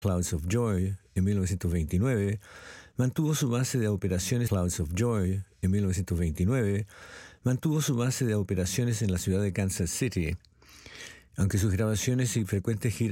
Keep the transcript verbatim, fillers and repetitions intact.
Clouds of Joy en mil novecientos veintinueve, mantuvo su base de operaciones Clouds of Joy en mil novecientos veintinueve, mantuvo su base de operaciones en la ciudad de Kansas City, aunque sus grabaciones y frecuentes giras